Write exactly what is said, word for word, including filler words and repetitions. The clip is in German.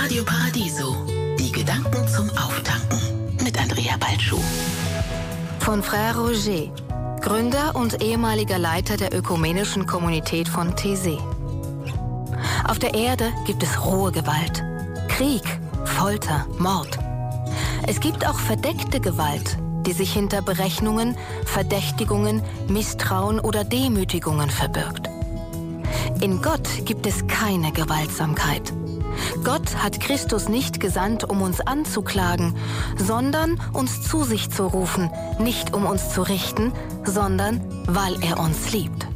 Radio Paradiso. Die Gedanken zum Auftanken mit Andrea Balschuh. Von Frère Roger, Gründer und ehemaliger Leiter der ökumenischen Kommunität von Taizé. Auf der Erde gibt es rohe Gewalt, Krieg, Folter, Mord. Es gibt auch verdeckte Gewalt, die sich hinter Berechnungen, Verdächtigungen, Misstrauen oder Demütigungen verbirgt. In Gott gibt es keine Gewaltsamkeit. Gott hat Christus nicht gesandt, um uns anzuklagen, sondern uns zu sich zu rufen, nicht um uns zu richten, sondern weil er uns liebt.